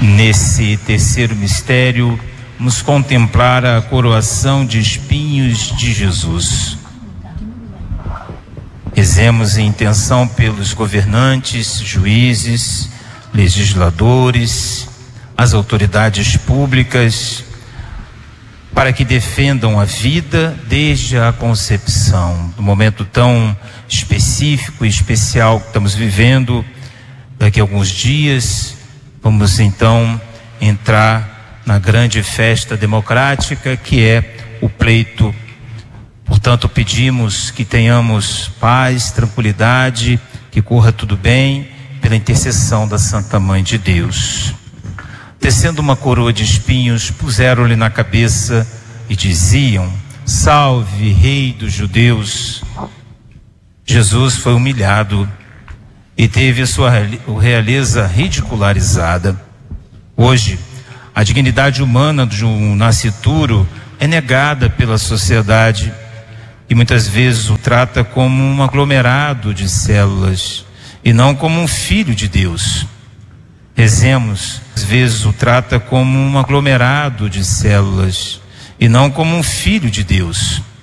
Nesse terceiro mistério, vamos contemplar a coroação de espinhos de Jesus. Rezemos em intenção pelos governantes, juízes, legisladores, as autoridades públicas, para que defendam a vida desde a concepção. No momento tão específico e especial que estamos vivendo, daqui a alguns dias, vamos então entrar na grande festa democrática que é o pleito. Portanto, pedimos que tenhamos paz, tranquilidade, que corra tudo bem, pela intercessão da Santa Mãe de Deus. Tecendo uma coroa de espinhos, puseram-lhe na cabeça e diziam: Salve, Rei dos Judeus. Jesus foi humilhado e teve a sua realeza ridicularizada. Hoje, a dignidade humana de um nascituro é negada pela sociedade e muitas vezes o trata como um aglomerado de células e não como um filho de Deus. Rezemos, às vezes o trata como um aglomerado de células e não como um filho de Deus.